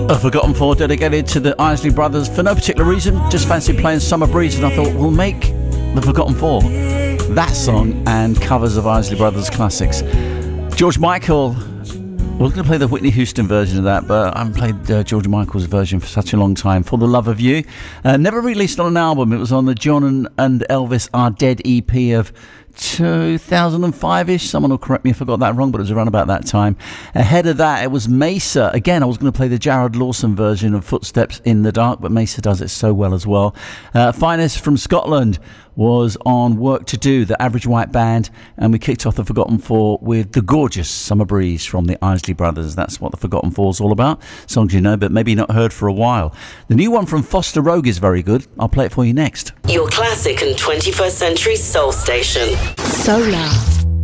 A Forgotten Four dedicated to the Isley Brothers for no particular reason. Just fancied playing Summer Breeze, and I thought we'll make the Forgotten Four that song and covers of Isley Brothers classics. George Michael. We're going to play the Whitney Houston version of that, but I haven't played George Michael's version for such a long time. For the Love of You. Never released on an album. It was on the John and Elvis Are Dead EP of 2005-ish. Someone will correct me if I got that wrong, but it was around about that time. Ahead of that, it was Mesa. Again, I was going to play the Jared Lawson version of Footsteps in the Dark, but Mesa does it so well as well. Finest from Scotland was on Work to Do, the Average White Band, and we kicked off the Forgotten Four with the gorgeous Summer Breeze from the Isley Brothers. That's what the Forgotten Four is all about. Songs you know, but maybe not heard for a while. The new one from Foster Rogue is very good. I'll play it for you next. Your classic and 21st century soul station. Solar.